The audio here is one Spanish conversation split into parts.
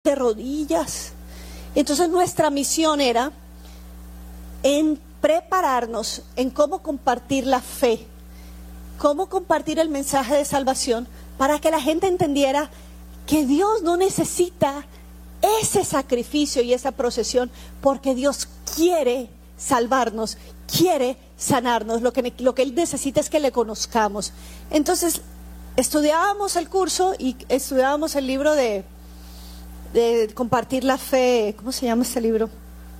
de rodillas. Entonces nuestra misión era en prepararnos en cómo compartir la fe, cómo compartir el mensaje de salvación para que la gente entendiera que Dios no necesita ese sacrificio y esa procesión, porque Dios quiere salvarnos, quiere sanarnos. Lo que Él necesita es que le conozcamos. Entonces estudiábamos el curso y estudiábamos el libro de compartir la fe. ¿Cómo se llama este libro?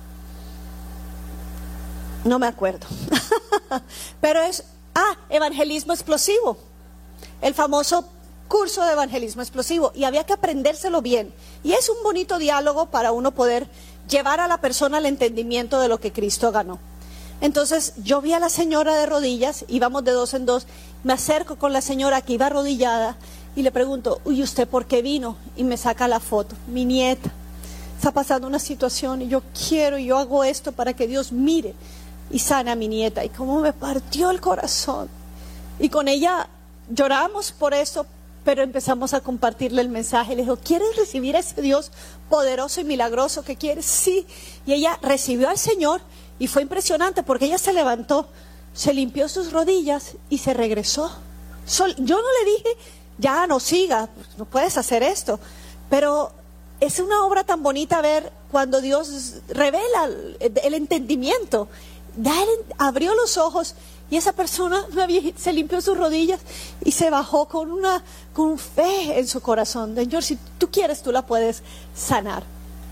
No me acuerdo. Pero es evangelismo explosivo, el famoso curso de evangelismo explosivo, y había que aprendérselo bien, y es un bonito diálogo para uno poder llevar a la persona al entendimiento de lo que Cristo ganó. Entonces yo vi a la señora de rodillas, íbamos de dos en dos, me acerco con la señora que iba arrodillada y le pregunto: ¿y usted por qué vino? Y me saca la foto. Mi nieta está pasando una situación y yo hago esto para que Dios mire y sane a mi nieta. Y cómo me partió el corazón, y con ella lloramos por eso, pero empezamos a compartirle el mensaje. Le dijo: ¿quieres recibir a ese Dios poderoso y milagroso que quieres? Sí. Y ella recibió al Señor, y fue impresionante porque ella se levantó, se limpió sus rodillas y se regresó. Yo no le dije: ya no siga, no puedes hacer esto, pero es una obra tan bonita ver cuando Dios revela el entendimiento. Ya Él abrió los ojos y esa persona, una viejita, se limpió sus rodillas y se bajó con fe en su corazón. Señor, si tú quieres, tú la puedes sanar.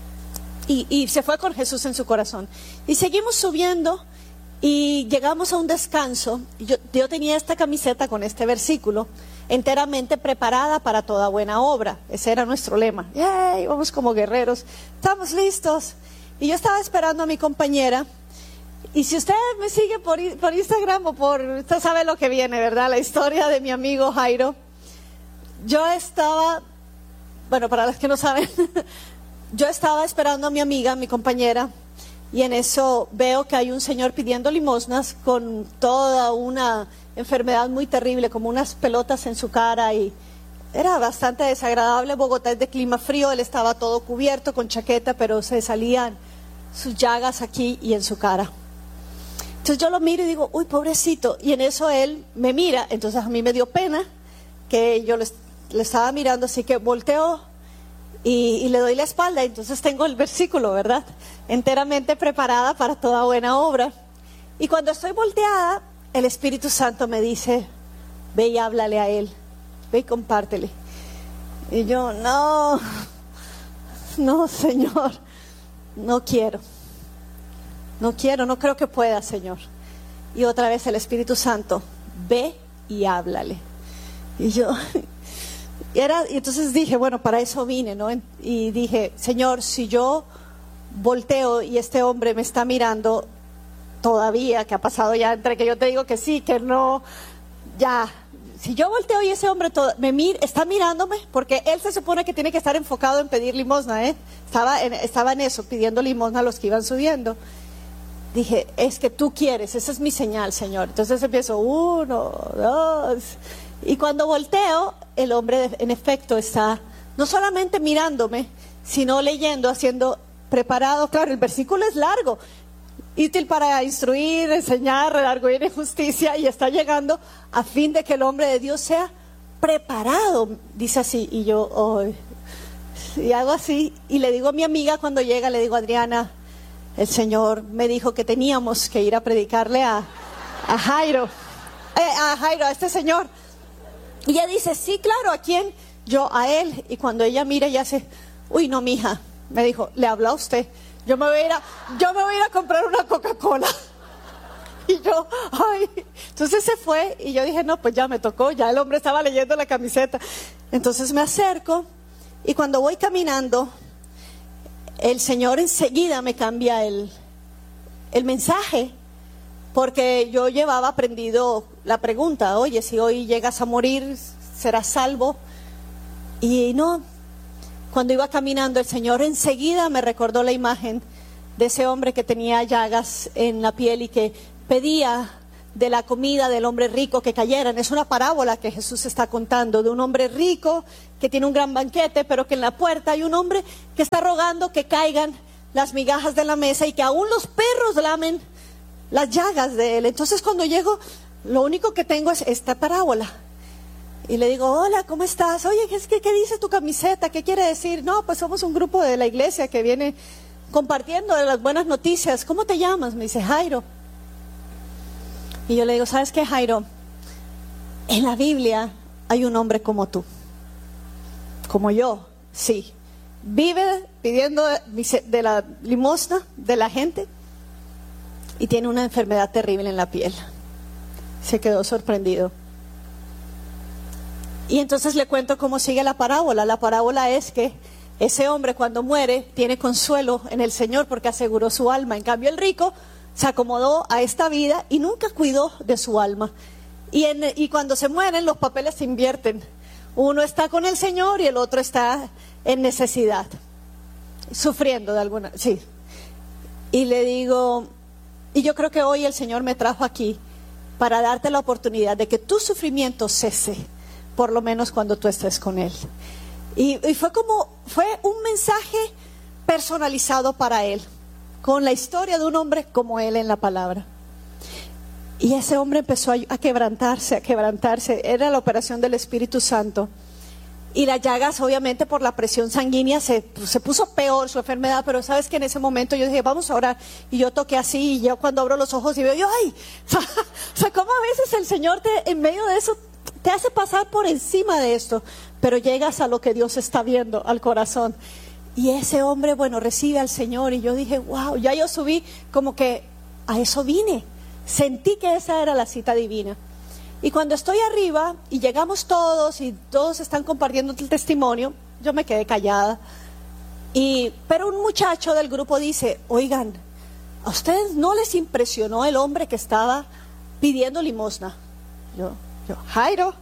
Y se fue con Jesús en su corazón. Y seguimos subiendo y llegamos a un descanso. Yo tenía esta camiseta con este versículo: enteramente preparada para toda buena obra. Ese era nuestro lema. ¡Yay! Vamos como guerreros, estamos listos. Y yo estaba esperando a mi compañera. Y si usted me sigue por Instagram usted sabe lo que viene, ¿verdad? La historia de mi amigo Jairo. Yo estaba, para los que no saben, yo estaba esperando a mi amiga, mi compañera, y en eso veo que hay un señor pidiendo limosnas con toda una enfermedad muy terrible, como unas pelotas en su cara, y era bastante desagradable. Bogotá es de clima frío, él estaba todo cubierto con chaqueta, pero se salían sus llagas aquí y en su cara. Entonces yo lo miro y digo: uy, pobrecito. Y en eso él me mira. Entonces a mí me dio pena que yo le estaba mirando, así que volteo y le doy la espalda. Entonces tengo el versículo, ¿verdad? Enteramente preparada para toda buena obra. Y cuando estoy volteada, el Espíritu Santo me dice: ve y háblale a él, ve y compártele. Y yo: no, Señor, no quiero, no creo que pueda, Señor. Y otra vez el Espíritu Santo: ve y háblale. Y yo, y entonces dije: bueno, para eso vine, ¿no? Y dije: Señor, si yo volteo y este hombre me está mirando todavía, que ha pasado ya entre que yo te digo que sí, que no, ya, si yo volteo y ese hombre está mirándome, porque él se supone que tiene que estar enfocado en pedir limosna, estaba en eso, pidiendo limosna a los que iban subiendo. Dije: es que tú quieres, esa es mi señal, Señor. Entonces empiezo: 1, 2, y cuando volteo, el hombre en efecto está no solamente mirándome, sino leyendo, haciendo preparado. Claro, el versículo es largo, útil para instruir, enseñar, redarguir en justicia, y está llegando a fin de que el hombre de Dios sea preparado, dice así. Y yo y hago así, y le digo a mi amiga cuando llega, le digo: Adriana, el Señor me dijo que teníamos que ir a predicarle a Jairo, a este señor. Y ella dice: sí, claro, ¿a quién? Yo: a él. Y cuando ella mira, ella hace: uy, no, mija, me dijo, le habló a usted, yo me voy a ir a comprar una Coca-Cola. Y yo: ay. Entonces se fue, y yo dije: no, pues ya me tocó, ya el hombre estaba leyendo la camiseta. Entonces me acerco, y cuando voy caminando, el Señor enseguida me cambia el mensaje, porque yo llevaba aprendido la pregunta: oye, si hoy llegas a morir, ¿serás salvo? Y no, cuando iba caminando, el Señor enseguida me recordó la imagen de ese hombre que tenía llagas en la piel y que pedía de la comida del hombre rico que cayeran. Es una parábola que Jesús está contando de un hombre rico que tiene un gran banquete, pero que en la puerta hay un hombre que está rogando que caigan las migajas de la mesa y que aún los perros lamen las llagas de él. Entonces cuando llego, lo único que tengo es esta parábola. Y le digo, hola, ¿cómo estás? Oye, ¿qué dice tu camiseta? ¿Qué quiere decir? No, pues somos un grupo de la iglesia que viene compartiendo de las buenas noticias. ¿Cómo te llamas? Me dice, Jairo. Y yo le digo, ¿sabes qué, Jairo? En la Biblia hay un hombre como tú, como yo, sí. Vive pidiendo de la limosna de la gente y tiene una enfermedad terrible en la piel. Se quedó sorprendido. Y entonces le cuento cómo sigue la parábola. La parábola es que ese hombre cuando muere tiene consuelo en el Señor porque aseguró su alma. En cambio el rico se acomodó a esta vida y nunca cuidó de su alma. Y cuando se mueren los papeles se invierten. Uno está con el Señor y el otro está en necesidad, sufriendo de alguna, sí. Y le digo, y yo creo que hoy el Señor me trajo aquí para darte la oportunidad de que tu sufrimiento cese, por lo menos cuando tú estés con Él. Y fue un mensaje personalizado para él, con la historia de un hombre como él en la palabra. Y ese hombre empezó a quebrantarse, era la operación del Espíritu Santo. Y las llagas, obviamente por la presión sanguínea, se puso peor su enfermedad. Pero sabes que en ese momento yo dije, vamos a orar. Y yo toqué así, y yo cuando abro los ojos y veo, ¡ay! O sea, cómo a veces el Señor en medio de eso te hace pasar por encima de esto, pero llegas a lo que Dios está viendo, al corazón. Y ese hombre, bueno, recibe al Señor. Y yo dije, wow, ya yo subí como que a eso vine. Sentí que esa era la cita divina. Y cuando estoy arriba y llegamos todos y todos están compartiendo el testimonio, yo me quedé callada. Pero un muchacho del grupo dice, oigan, ¿a ustedes no les impresionó el hombre que estaba pidiendo limosna? Yo, Jairo,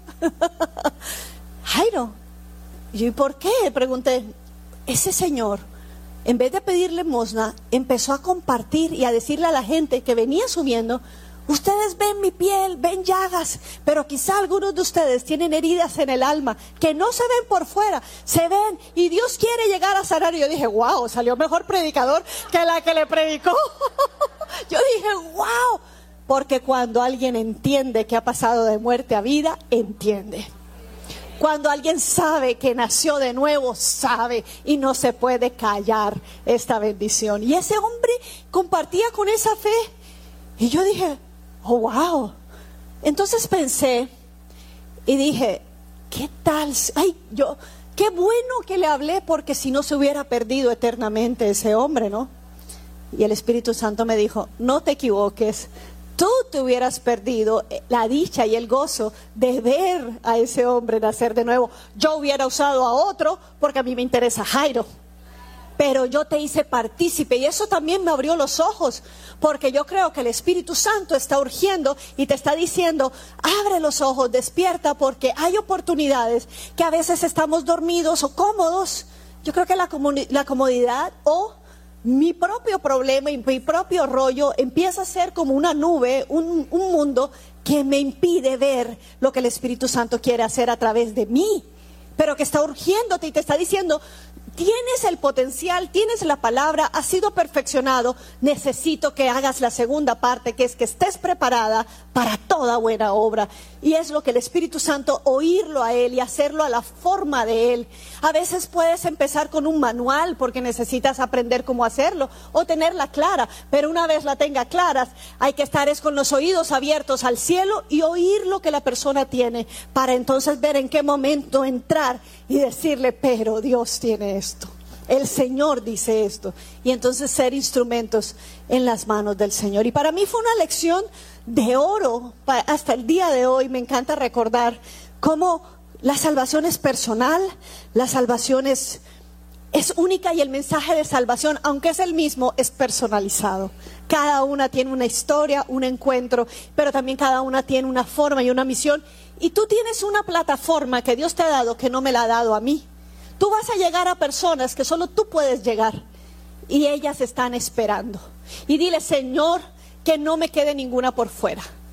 Jairo. ¿Y por qué? Pregunté. Ese señor, en vez de pedir limosna, empezó a compartir y a decirle a la gente que venía subiendo, ustedes ven mi piel, ven llagas, pero quizá algunos de ustedes tienen heridas en el alma que no se ven por fuera, se ven, y Dios quiere llegar a sanar. Y yo dije, wow, salió mejor predicador que la que le predicó. Yo dije, wow, porque cuando alguien entiende que ha pasado de muerte a vida, entiende. Cuando alguien sabe que nació de nuevo, sabe, y no se puede callar esta bendición. Y ese hombre compartía con esa fe. Y yo dije, oh, wow. Entonces pensé y dije, ¿qué tal? Qué bueno que le hablé, porque si no se hubiera perdido eternamente ese hombre, ¿no? Y el Espíritu Santo me dijo, no te equivoques. Tú te hubieras perdido la dicha y el gozo de ver a ese hombre nacer de nuevo. Yo hubiera usado a otro porque a mí me interesa Jairo. Pero yo te hice partícipe y eso también me abrió los ojos. Porque yo creo que el Espíritu Santo está urgiendo y te está diciendo, abre los ojos, despierta, porque hay oportunidades que a veces estamos dormidos o cómodos. Yo creo que la comodidad o mi propio problema y mi propio rollo empieza a ser como una nube, un mundo que me impide ver lo que el Espíritu Santo quiere hacer a través de mí, pero que está urgiéndote y te está diciendo, tienes el potencial, tienes la palabra, has sido perfeccionado, necesito que hagas la segunda parte, que es que estés preparada para toda buena obra. Y es lo que el Espíritu Santo, oírlo a Él y hacerlo a la forma de Él. A veces puedes empezar con un manual porque necesitas aprender cómo hacerlo o tenerla clara, pero una vez la tenga clara, hay que estar con los oídos abiertos al cielo y oír lo que la persona tiene, para entonces ver en qué momento entrar y decirle, pero Dios tiene esto, el Señor dice esto, y entonces ser instrumentos en las manos del Señor. Y para mí fue una lección de oro. Hasta el día de hoy me encanta recordar cómo la salvación es personal, la salvación es única, y el mensaje de salvación, aunque es el mismo, es personalizado. Cada una tiene una historia, un encuentro, pero también cada una tiene una forma y una misión. Y tú tienes una plataforma que Dios te ha dado que no me la ha dado a mí. Tú vas a llegar a personas que solo tú puedes llegar y ellas están esperando. Y dile, Señor, que no me quede ninguna por fuera.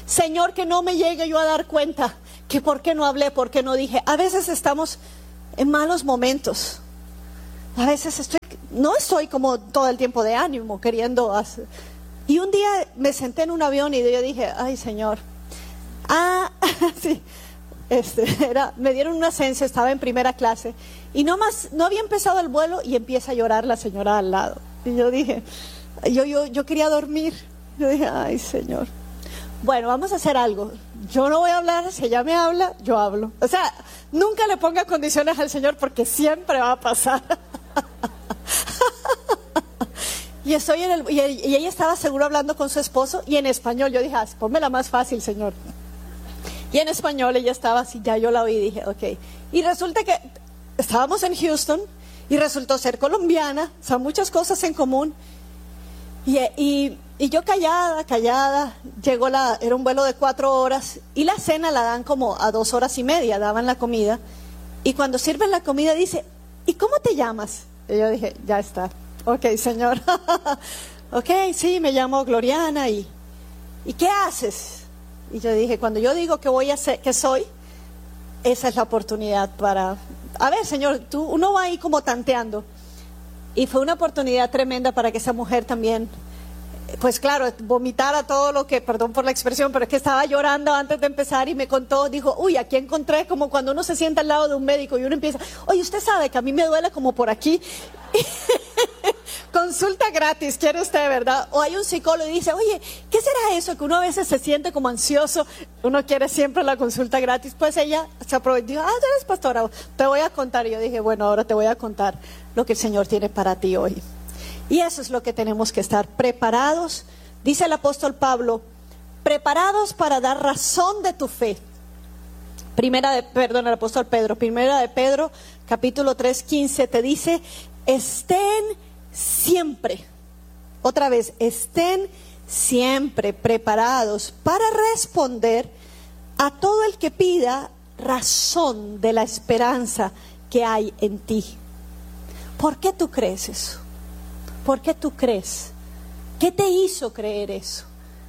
Señor, que no me llegue yo a dar cuenta que por qué no hablé, por qué no dije. A veces estamos en malos momentos. A veces no estoy como todo el tiempo de ánimo queriendo hacer. Y un día me senté en un avión y yo dije, ay Señor, sí, me dieron una ascenso, estaba en primera clase y no había empezado el vuelo y empieza a llorar la señora al lado. Y yo dije, yo quería dormir. Yo dije, ay Señor. Bueno, vamos a hacer algo. Yo no voy a hablar, si ella me habla, yo hablo. O sea, nunca le ponga condiciones al Señor porque siempre va a pasar. Y ella estaba seguro hablando con su esposo y en español. Yo dije, pónmela más fácil, Señor. Y en español ella estaba así, ya yo la oí y dije, ok. Y resulta que estábamos en Houston y resultó ser colombiana, o sea, muchas cosas en común. Y yo callada, era un vuelo de 4 horas y la cena la dan como a 2 horas y media, daban la comida. Y cuando sirven la comida dice, ¿y cómo te llamas? Y yo dije, ya está. Ok, Señor. Ok, sí, me llamo Gloriana. ¿Y qué haces? Y yo dije, cuando yo digo que voy a hacer, que soy, esa es la oportunidad para... A ver, Señor, uno va ahí como tanteando. Y fue una oportunidad tremenda para que esa mujer también, pues claro, vomitara todo lo que, perdón por la expresión, pero es que estaba llorando antes de empezar y me contó, dijo, uy, aquí encontré como cuando uno se sienta al lado de un médico y uno empieza, oye, usted sabe que a mí me duele como por aquí. Consulta gratis, quiere usted, ¿verdad? O hay un psicólogo y dice, oye, ¿qué será eso? Que uno a veces se siente como ansioso, uno quiere siempre la consulta gratis. Pues ella se aprovechó, dijo, tú eres pastora, te voy a contar. Y yo dije, bueno, ahora te voy a contar lo que el Señor tiene para ti hoy. Y eso es lo que tenemos que estar preparados, dice el apóstol Pablo, preparados para dar razón de tu fe. El apóstol Pedro, primera de Pedro, capítulo 3:15, te dice, estén siempre, otra vez, estén siempre preparados para responder a todo el que pida razón de la esperanza que hay en ti. ¿Por qué tú crees eso? ¿Por qué tú crees? ¿Qué te hizo creer eso?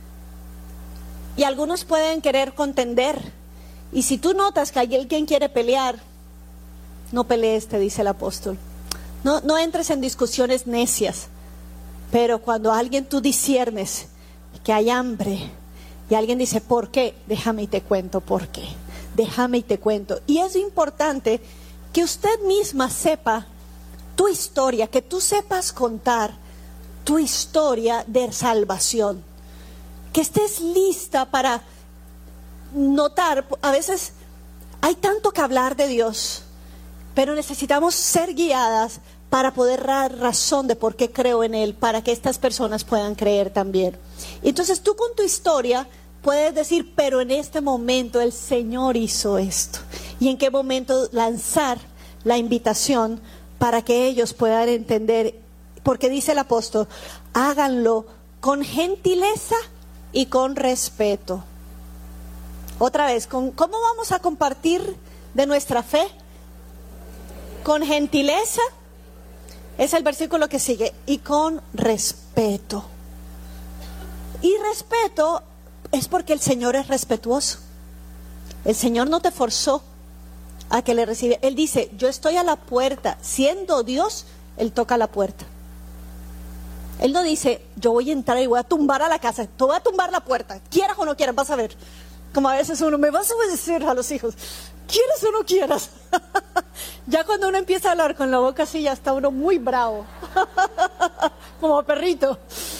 Y algunos pueden querer contender. Y si tú notas que hay alguien quiere pelear, no pelees, te dice el apóstol. No entres en discusiones necias. Pero cuando alguien tú disiernes que hay hambre y alguien dice, ¿por qué? Déjame y te cuento por qué. Déjame y te cuento. Y es importante que usted misma sepa tu historia, que tú sepas contar tu historia de salvación, que estés lista para notar. A veces hay tanto que hablar de Dios, pero necesitamos ser guiadas para poder dar razón de por qué creo en Él, para que estas personas puedan creer también. Entonces tú con tu historia puedes decir, pero en este momento el Señor hizo esto, y en qué momento lanzar la invitación para que ellos puedan entender, porque dice el apóstol, háganlo con gentileza y con respeto. Otra vez, ¿cómo vamos a compartir de nuestra fe? Con gentileza, es el versículo que sigue, y con respeto. Y respeto es porque el Señor es respetuoso. El Señor no te forzó a que le recibe. Él dice, yo estoy a la puerta. Siendo Dios, Él toca la puerta. Él no dice, yo voy a entrar y voy a tumbar a la casa. Te voy a tumbar la puerta, quieras o no quieras, vas a ver. Como a veces uno, me vas a obedecer a los hijos, quieras o no quieras. Ya cuando uno empieza a hablar con la boca así, ya está uno muy bravo. Como perrito.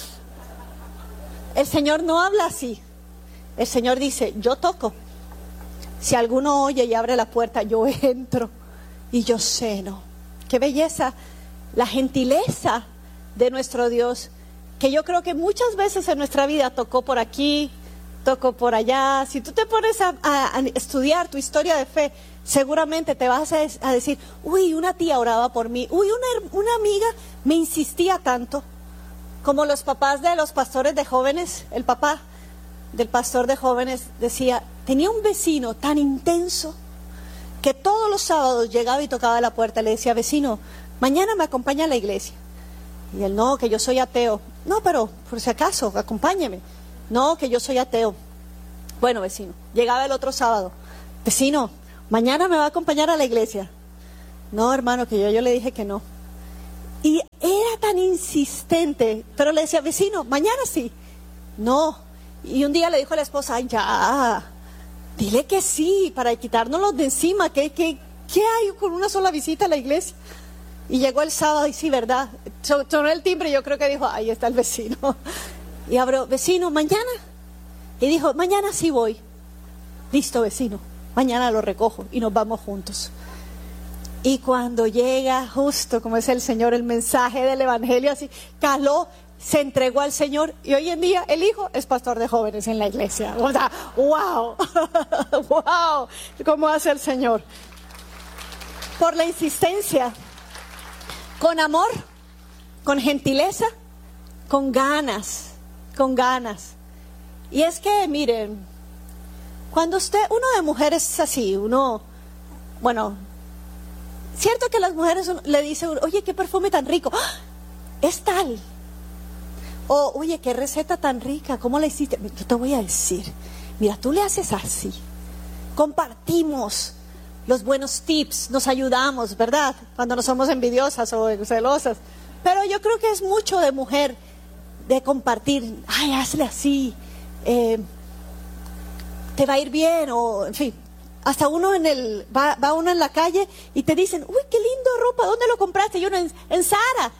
El Señor no habla así. El Señor dice, yo toco. Si alguno oye y abre la puerta, yo entro y yo ceno. Qué belleza, la gentileza de nuestro Dios, que yo creo que muchas veces en nuestra vida tocó por aquí, tocó por allá. Si tú te pones a estudiar tu historia de fe, seguramente te vas a decir, uy, una tía oraba por mí, uy, una amiga me insistía tanto. Como los papás de los pastores de jóvenes, el papá del pastor de jóvenes decía, tenía un vecino tan intenso que todos los sábados llegaba y tocaba la puerta, le decía, vecino, mañana me acompaña a la iglesia. Y él, no, que yo soy ateo. No, pero por si acaso, acompáñeme. No, que yo soy ateo. Bueno, vecino, llegaba el otro sábado. Vecino, mañana me va a acompañar a la iglesia. No, hermano, que yo le dije que no. Y era tan insistente, pero le decía, vecino, mañana sí. No. Y un día le dijo a la esposa, ay, ya, dile que sí, para quitárnoslos de encima. ¿Qué hay con una sola visita a la iglesia? Y llegó el sábado y sí, ¿verdad? Sonó el timbre y yo creo que dijo, ahí está el vecino. Y abrió, vecino, mañana. Y dijo, mañana sí voy. Listo, vecino, mañana lo recojo y nos vamos juntos. Y cuando llega, justo como es el Señor, el mensaje del Evangelio, así, caló, se entregó al Señor. Y hoy en día el hijo es pastor de jóvenes en la iglesia. O sea, wow, wow, cómo hace el Señor. Por la insistencia, con amor, con gentileza, con ganas. Y es que, miren, cuando uno de mujeres es así, bueno, cierto que las mujeres le dicen, oye, qué perfume tan rico, ¡ah! Es tal. O, oye, qué receta tan rica, ¿cómo la hiciste? Yo te voy a decir, mira, tú le haces así, compartimos los buenos tips, nos ayudamos, ¿verdad? Cuando no somos envidiosas o celosas. Pero yo creo que es mucho de mujer, de compartir, ay, hazle así, te va a ir bien, o en fin. Hasta uno va uno en la calle y te dicen, uy, qué lindo ropa, ¿dónde lo compraste? Y uno, en Zara.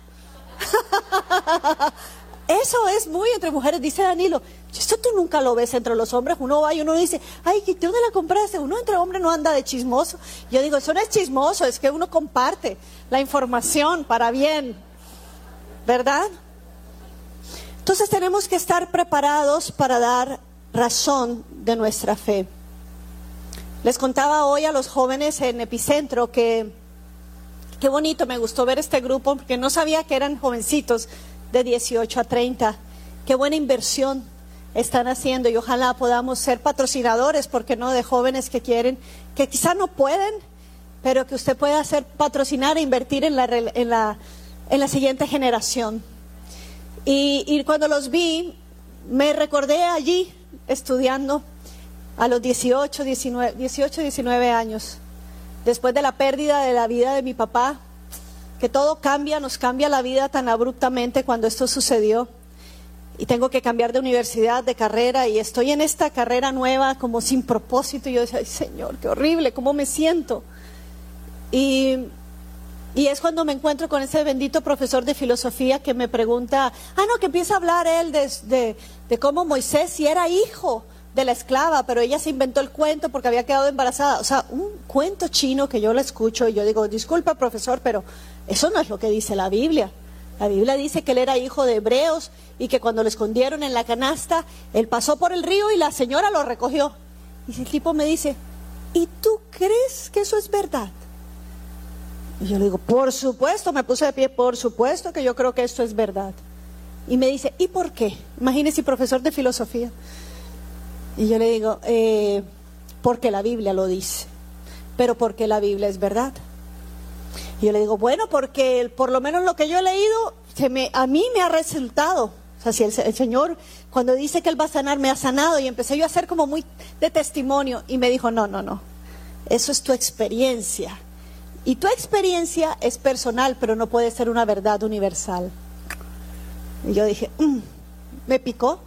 Eso es muy entre mujeres, dice Danilo. Esto tú nunca lo ves entre los hombres. Uno va y uno dice, ay, ¿dónde la compraste? Uno entre hombres no anda de chismoso. Yo digo, eso no es chismoso, es que uno comparte la información para bien, ¿verdad? Entonces tenemos que estar preparados para dar razón de nuestra fe. Les contaba hoy a los jóvenes en Epicentro que qué bonito, me gustó ver este grupo, porque no sabía que eran jovencitos de 18 a 30. Qué buena inversión están haciendo y ojalá podamos ser patrocinadores, porque no, de jóvenes que quieren, que quizá no pueden, pero que usted pueda hacer patrocinar e invertir en la siguiente generación. Y cuando los vi, me recordé allí estudiando a los 18, 19 años, después de la pérdida de la vida de mi papá, que todo cambia, nos cambia la vida tan abruptamente cuando esto sucedió. Y tengo que cambiar de universidad, de carrera, y estoy en esta carrera nueva como sin propósito. Y yo decía, ay Señor, qué horrible, ¿cómo me siento? Y es cuando me encuentro con ese bendito profesor de filosofía que me pregunta, que empieza a hablar él de cómo Moisés sí era hijo de la esclava, pero ella se inventó el cuento porque había quedado embarazada. O sea, un cuento chino que yo lo escucho y yo digo, disculpa profesor, pero eso no es lo que dice la Biblia. La Biblia dice que él era hijo de hebreos y que cuando lo escondieron en la canasta, él pasó por el río y la señora lo recogió. Y el tipo me dice, ¿y tú crees que eso es verdad? Y yo le digo, por supuesto, me puse de pie, por supuesto que yo creo que esto es verdad. Y me dice, ¿y por qué? Imagínese, profesor de filosofía. Y yo le digo, porque la Biblia lo dice. Pero porque la Biblia es verdad. Y yo le digo, bueno, porque por lo menos lo que yo he leído, a mí me ha resultado. O sea, si el Señor, cuando dice que Él va a sanar, me ha sanado. Y empecé yo a hacer como muy de testimonio. Y me dijo, no, eso es tu experiencia. Y tu experiencia es personal, pero no puede ser una verdad universal. Y yo dije, me picó.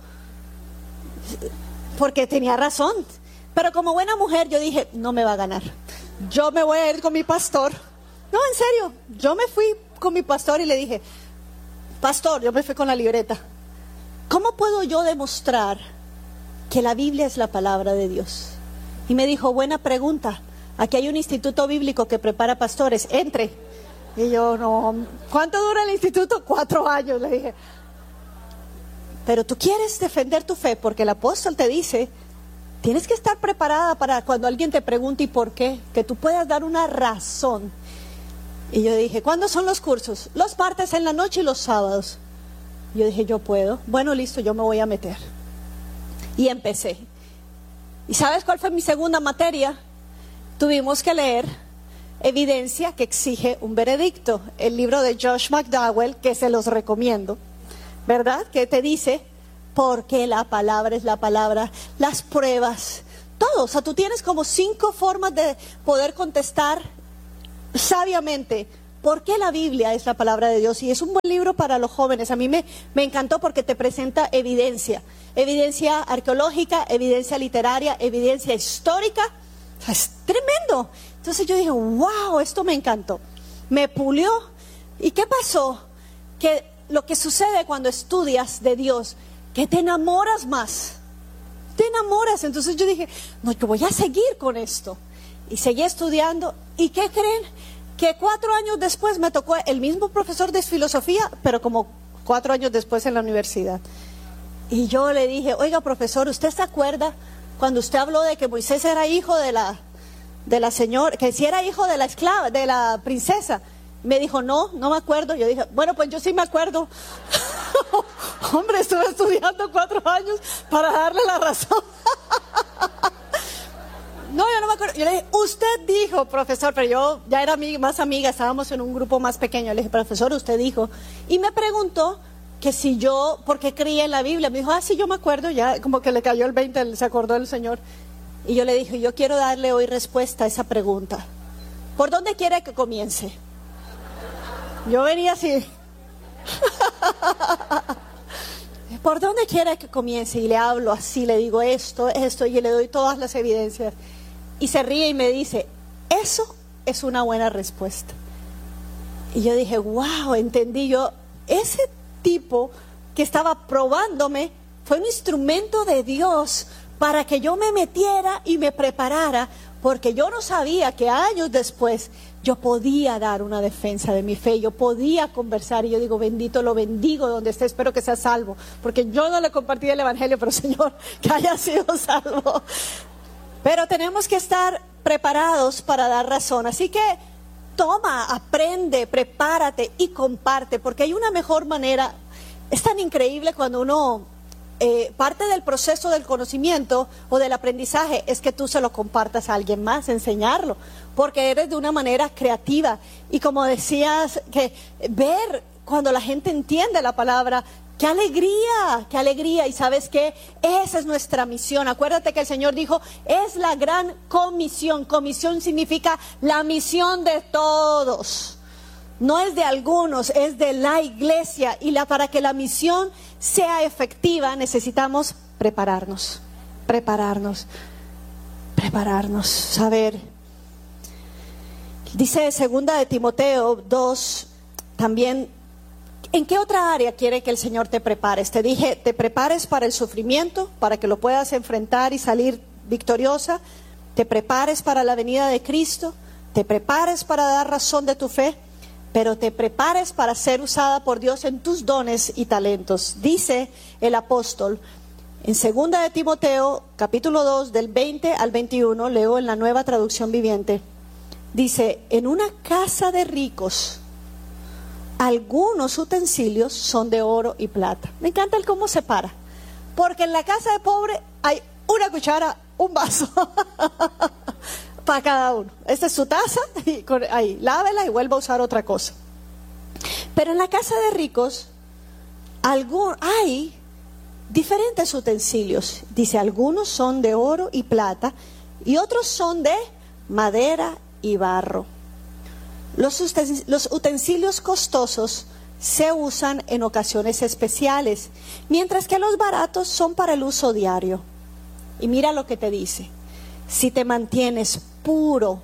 Porque tenía razón. Pero como buena mujer yo dije, no me va a ganar. Yo me voy a ir con mi pastor. No, en serio, yo me fui con mi pastor y le dije, pastor, yo me fui con la libreta. ¿Cómo puedo yo demostrar que la Biblia es la palabra de Dios? Y me dijo, buena pregunta. Aquí hay un instituto bíblico que prepara pastores, entre. Y yo, no, ¿cuánto dura el instituto? 4 años, le dije. Pero tú quieres defender tu fe, porque el apóstol te dice, tienes que estar preparada para cuando alguien te pregunte ¿y por qué? Que tú puedas dar una razón. Y yo dije, ¿cuándo son los cursos? Los martes en la noche y los sábados. Yo dije, yo puedo. Bueno, listo, yo me voy a meter. Y empecé. ¿Y sabes cuál fue mi segunda materia? Tuvimos que leer Evidencia que exige un veredicto. El libro de Josh McDowell, que se los recomiendo, ¿verdad? Que te dice, Porque la palabra es la palabra, las pruebas, todo. O sea, tú tienes como 5 formas de poder contestar sabiamente por qué la Biblia es la palabra de Dios. Y es un buen libro para los jóvenes. A mí me encantó porque te presenta evidencia arqueológica, evidencia literaria, evidencia histórica. O sea, es tremendo. Entonces yo dije, wow, esto me encantó, me pulió. ¿Y qué pasó? Que lo que sucede cuando estudias de Dios, que te enamoras más, te enamoras. Entonces yo dije, no, yo voy a seguir con esto. Y seguí estudiando. ¿Y qué creen? Que 4 años después me tocó el mismo profesor de filosofía, pero como 4 años después en la universidad. Y yo le dije, oiga profesor, ¿usted se acuerda cuando usted habló de que Moisés era hijo de la señora, que si era hijo de la esclava, de la princesa? Me dijo, no me acuerdo. Yo dije, bueno, pues yo sí me acuerdo. Hombre, estuve estudiando 4 años para darle la razón. No, yo no me acuerdo. Yo le dije, usted dijo, profesor, pero yo ya era más amiga, estábamos en un grupo más pequeño. Le dije, profesor, usted dijo. Y me preguntó que si yo, porque creía en la Biblia. Me dijo, sí, yo me acuerdo. Ya como que le cayó el 20, se acordó el Señor. Y yo le dije, yo quiero darle hoy respuesta a esa pregunta. ¿Por dónde quiere que comience? Yo venía así. ¿Por dónde quiere que comience? Y le hablo así, le digo esto, y le doy todas las evidencias. Y se ríe y me dice, eso es una buena respuesta. Y yo dije, wow, entendí. Yo, ese tipo que estaba probándome fue un instrumento de Dios para que yo me metiera y me preparara, porque yo no sabía que años después yo podía dar una defensa de mi fe, yo podía conversar. Y yo digo, bendito, lo bendigo donde esté, espero que sea salvo, porque yo no le compartí el evangelio, pero Señor, que haya sido salvo. Pero tenemos que estar preparados para dar razón, así que toma, aprende, prepárate y comparte, porque hay una mejor manera. Es tan increíble cuando uno, parte del proceso del conocimiento o del aprendizaje es que tú se lo compartas a alguien más, enseñarlo, porque eres de una manera creativa. Y como decías, que ver cuando la gente entiende la palabra, ¡qué alegría! ¡Qué alegría! Y ¿sabes qué? Esa es nuestra misión. Acuérdate que el Señor dijo, es la gran comisión. Comisión significa la misión de todos. No es de algunos, es de la iglesia. Y para que la misión sea efectiva necesitamos prepararnos. Saber. Dice 2 de Timoteo 2, también, ¿en qué otra área quiere que el Señor te prepares? Te dije, te prepares para el sufrimiento, para que lo puedas enfrentar y salir victoriosa. Te prepares para la venida de Cristo. Te prepares para dar razón de tu fe. Pero te prepares para ser usada por Dios en tus dones y talentos. Dice el apóstol en 2 de Timoteo, capítulo 2, del 20 al 21, leo en la Nueva Traducción Viviente. Dice, en una casa de ricos, algunos utensilios son de oro y plata. Me encanta el cómo separa. Porque en la casa de pobre hay una cuchara, un vaso. Para cada uno. Esta es su taza, y ahí, lávela y vuelva a usar otra cosa. Pero en la casa de ricos hay diferentes utensilios. Dice, algunos son de oro y plata y otros son de madera y barro. Los utensilios costosos se usan en ocasiones especiales, mientras que los baratos son para el uso diario. Y mira lo que te dice. Si te mantienes puro,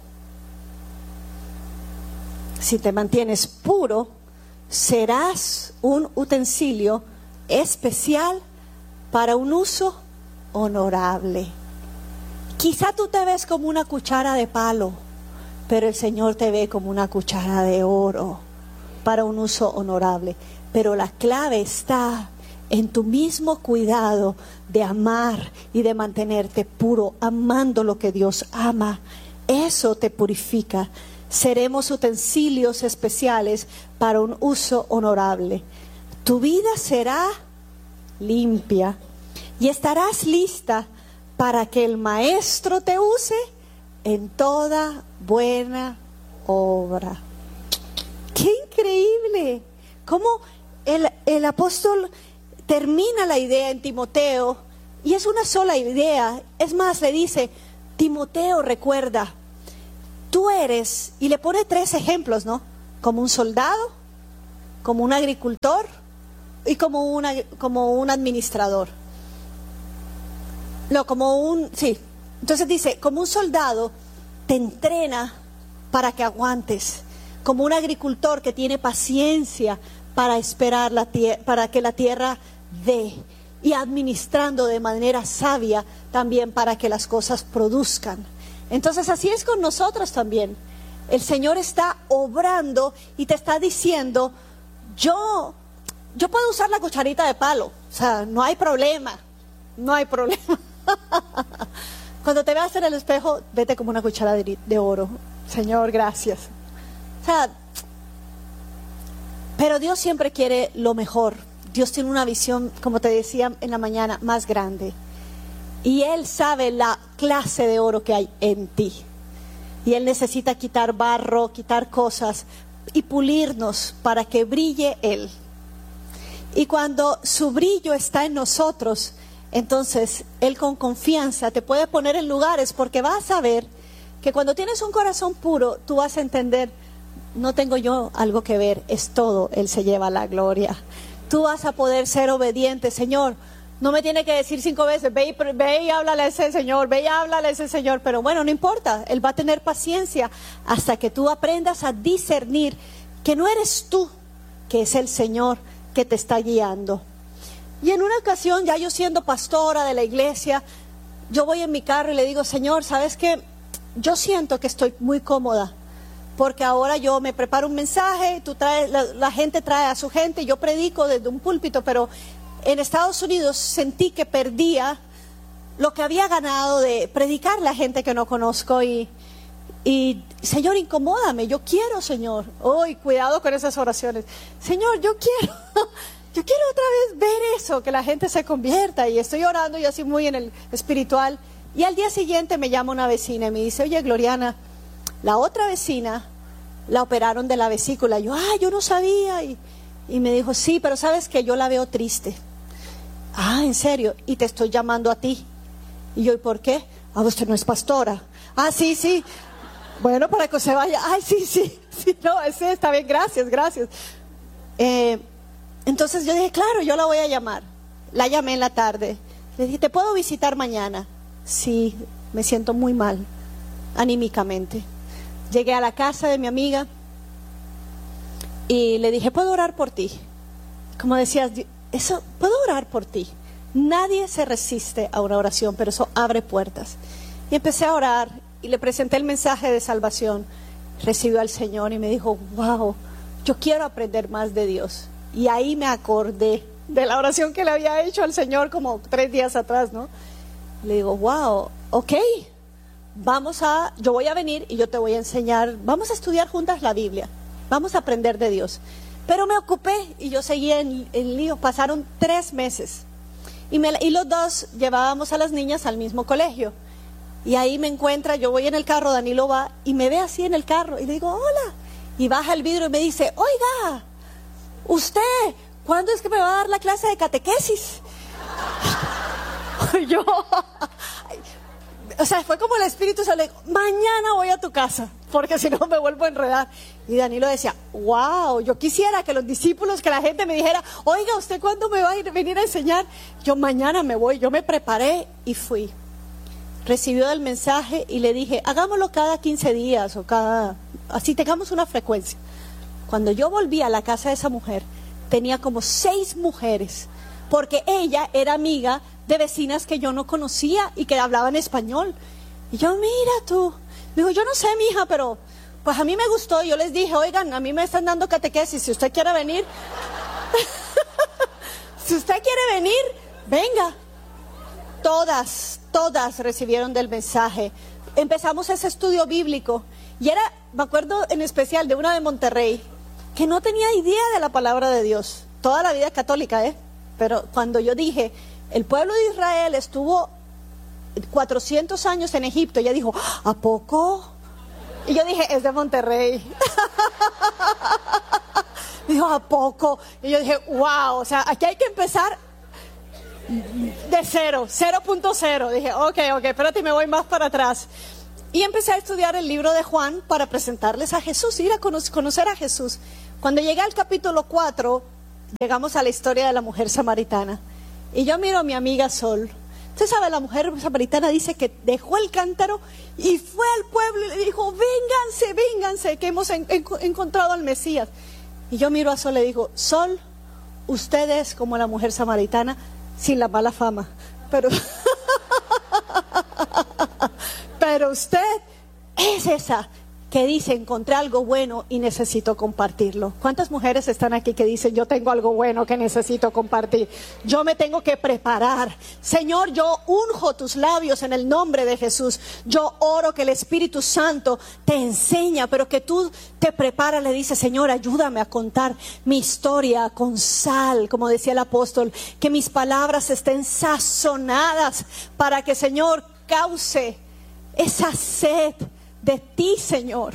serás un utensilio especial para un uso honorable. Quizá tú te ves como una cuchara de palo, pero el Señor te ve como una cuchara de oro para un uso honorable. Pero la clave está en tu mismo cuidado de amar y de mantenerte puro, amando lo que Dios ama. Eso te purifica. Seremos utensilios especiales para un uso honorable. Tu vida será limpia y estarás lista para que el Maestro te use en toda buena obra. ¡Qué increíble! Cómo el apóstol termina la idea en Timoteo, y es una sola idea. Es más, le dice, Timoteo, recuerda, tú eres, y le pone 3 ejemplos, ¿no? Como un soldado, como un agricultor y como un administrador. No, sí. Entonces dice, como un soldado te entrena para que aguantes, como un agricultor que tiene paciencia para esperar para que la tierra dé, y administrando de manera sabia también para que las cosas produzcan. Entonces así es con nosotros también. El Señor está obrando y te está diciendo, yo puedo usar la cucharita de palo, o sea, no hay problema. Cuando te veas en el espejo, vete como una cuchara de oro. Señor, gracias. O sea, pero Dios siempre quiere lo mejor. Dios tiene una visión, como te decía en la mañana, más grande. Y Él sabe la clase de oro que hay en ti. Y Él necesita quitar barro, quitar cosas y pulirnos para que brille Él. Y cuando su brillo está en nosotros, entonces Él con confianza te puede poner en lugares, porque vas a ver que cuando tienes un corazón puro, tú vas a entender, no tengo yo algo que ver, es todo, Él se lleva la gloria. Tú vas a poder ser obediente. Señor, no me tiene que decir 5 veces, ve y háblale a ese Señor, ve y háblale a ese Señor, pero bueno, no importa, Él va a tener paciencia hasta que tú aprendas a discernir que no eres tú, que es el Señor que te está guiando. Y en una ocasión, ya yo siendo pastora de la iglesia, yo voy en mi carro y le digo, Señor, ¿sabes qué? Yo siento que estoy muy cómoda, porque ahora yo me preparo un mensaje, la gente trae a su gente, y yo predico desde un púlpito, pero en Estados Unidos sentí que perdía lo que había ganado de predicar a la gente que no conozco, y Señor, incomódame, yo quiero, Señor. Cuidado con esas oraciones. Señor, yo quiero otra vez ver eso, que la gente se convierta, y estoy orando y así muy en el espiritual. Y al día siguiente me llama una vecina y me dice, oye, Gloriana, la otra vecina la operaron de la vesícula. Yo no sabía. Y me dijo, sí, pero sabes que yo la veo triste. ¿En serio? Y te estoy llamando a ti. Y yo, ¿y por qué? Usted no es pastora. Sí. Bueno, para que usted vaya. Sí, no, ese está bien, gracias. Entonces yo dije, claro, yo la voy a llamar. La llamé en la tarde. Le dije, ¿te puedo visitar mañana? Sí, me siento muy mal, anímicamente. Llegué a la casa de mi amiga y le dije, ¿puedo orar por ti? Como decías, ¿puedo orar por ti? Nadie se resiste a una oración, pero eso abre puertas. Y empecé a orar y le presenté el mensaje de salvación. Recibió al Señor y me dijo, wow, yo quiero aprender más de Dios. Y ahí me acordé de la oración que le había hecho al Señor como 3 días atrás, ¿no? Le digo, wow, ok, yo voy a venir y yo te voy a enseñar, vamos a estudiar juntas la Biblia, vamos a aprender de Dios. Pero me ocupé y yo seguía en lío. Pasaron 3 meses y los dos llevábamos a las niñas al mismo colegio. Y ahí me encuentra, yo voy en el carro, Danilo va y me ve así en el carro y le digo, hola, y baja el vidrio y me dice, oiga, usted, ¿cuándo es que me va a dar la clase de catequesis? Yo, o sea, fue como el Espíritu Santo, le digo, mañana voy a tu casa, porque si no me vuelvo a enredar. Y Danilo decía, wow, yo quisiera que los discípulos, que la gente me dijera, oiga, ¿usted cuándo me va a venir a enseñar? Yo mañana me voy. Yo me preparé y fui. Recibió el mensaje y le dije, hagámoslo cada 15 días o así tengamos una frecuencia. Cuando yo volví a la casa de esa mujer, tenía como 6 mujeres, porque ella era amiga de vecinas que yo no conocía y que hablaban español. Y yo, mira tú, me dijo, yo no sé, mija, pero pues a mí me gustó. Yo les dije, oigan, a mí me están dando catequesis, si usted quiere venir, si usted quiere venir, venga. Todas recibieron del mensaje. Empezamos ese estudio bíblico y me acuerdo en especial de una de Monterrey, que no tenía idea de la palabra de Dios, toda la vida católica, pero cuando yo dije, el pueblo de Israel estuvo 400 años en Egipto, ella dijo, ¿a poco? Y yo dije, es de Monterrey. Dijo, ¿a poco? Y yo dije, wow, o sea, aquí hay que empezar de 0.0. Dije, ok, espérate, me voy más para atrás. Y empecé a estudiar el libro de Juan para presentarles a Jesús, ir a conocer a Jesús. Cuando llegué al capítulo 4, llegamos a la historia de la mujer samaritana. Y yo miro a mi amiga Sol. Usted sabe, la mujer samaritana dice que dejó el cántaro y fue al pueblo y le dijo, vénganse, que hemos encontrado al Mesías. Y yo miro a Sol y le digo, Sol, usted es como la mujer samaritana sin la mala fama. Pero usted es esa que dice, encontré algo bueno y necesito compartirlo. ¿Cuántas mujeres están aquí que dicen, yo tengo algo bueno que necesito compartir? Yo me tengo que preparar. Señor, yo unjo tus labios en el nombre de Jesús. Yo oro que el Espíritu Santo te enseña, pero que tú te preparas, le dices, Señor, ayúdame a contar mi historia con sal, como decía el apóstol, que mis palabras estén sazonadas para que, Señor, cause esa sed de ti, Señor.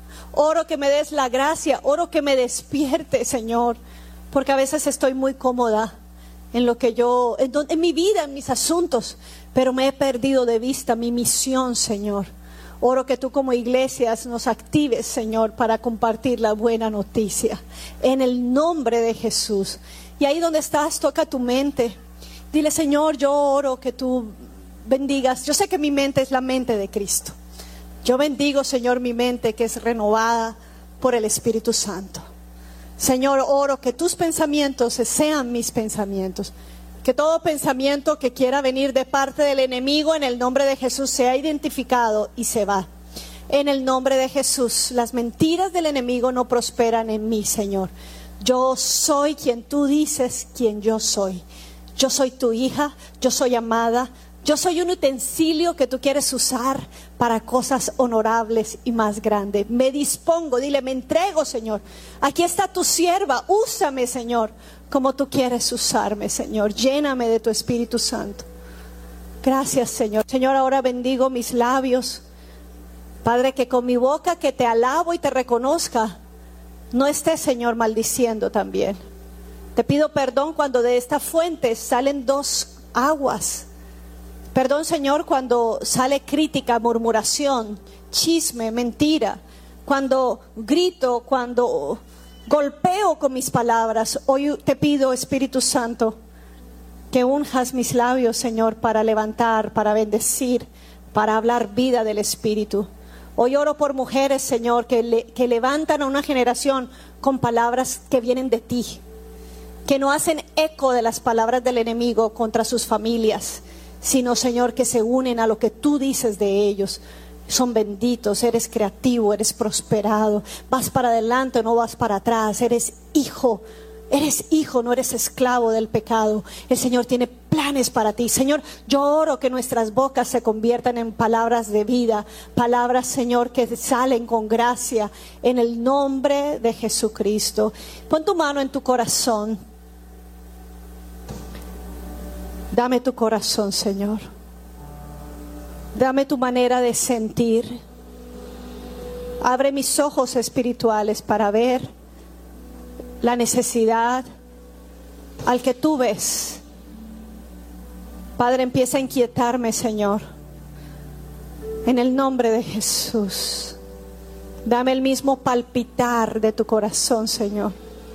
Oro que me des la gracia, oro que me despierte, Señor, porque a veces estoy muy cómoda en lo que en mi vida, en mis asuntos, pero me he perdido de vista mi misión, Señor. Oro que tú como iglesias nos actives, Señor, para compartir la buena noticia en el nombre de Jesús. Y ahí donde estás, toca tu mente. Dile, Señor, yo oro que tú bendigas. Yo sé que mi mente es la mente de Cristo. Yo bendigo, Señor, mi mente que es renovada por el Espíritu Santo. Señor, oro que tus pensamientos sean mis pensamientos. Que todo pensamiento que quiera venir de parte del enemigo en el nombre de Jesús sea identificado y se va. En el nombre de Jesús, las mentiras del enemigo no prosperan en mí, Señor. Yo soy quien tú dices quien yo soy. Yo soy tu hija, yo soy amada. Yo soy un utensilio que tú quieres usar para cosas honorables y más grandes. Me dispongo, dile, me entrego, Señor. Aquí está tu sierva, úsame, Señor, como tú quieres usarme, Señor. Lléname de tu Espíritu Santo. Gracias, Señor. Señor, ahora bendigo mis labios. Padre, que con mi boca que te alabo y te reconozca, no esté, Señor, maldiciendo también. Te pido perdón cuando de esta fuente salen dos aguas. Perdón, Señor, cuando sale crítica, murmuración, chisme, mentira. Cuando grito, cuando golpeo con mis palabras. Hoy te pido, Espíritu Santo, que unjas mis labios, Señor, para levantar, para bendecir, para hablar vida del Espíritu. Hoy oro por mujeres, Señor, que levantan a una generación con palabras que vienen de ti, que no hacen eco de las palabras del enemigo contra sus familias, sino, Señor, que se unen a lo que tú dices de ellos. Son benditos, eres creativo, eres prosperado, vas para adelante, no vas para atrás, eres hijo, no eres esclavo del pecado. El Señor tiene planes para ti. Señor, yo oro que nuestras bocas se conviertan en palabras de vida, palabras, Señor, que salen con gracia, en el nombre de Jesucristo. Pon tu mano en tu corazón. Dame tu corazón, Señor. Dame tu manera de sentir. Abre mis ojos espirituales para ver la necesidad al que tú ves. Padre, empieza a inquietarme, Señor. En el nombre de Jesús. Dame el mismo palpitar de tu corazón, Señor.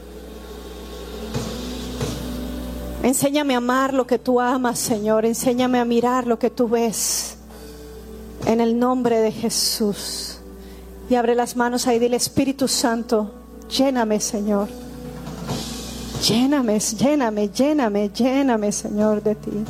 Enséñame a amar lo que tú amas, Señor. Enséñame a mirar lo que tú ves. En el nombre de Jesús. Y abre las manos ahí, dile, Espíritu Santo, lléname, Señor. Lléname, Señor, de ti.